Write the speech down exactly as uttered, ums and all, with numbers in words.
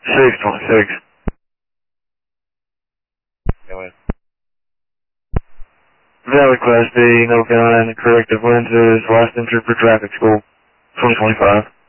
six twenty-six. Go ahead. Valley Class B, no gun, corrective lenses, last entered for traffic school, twenty twenty-five.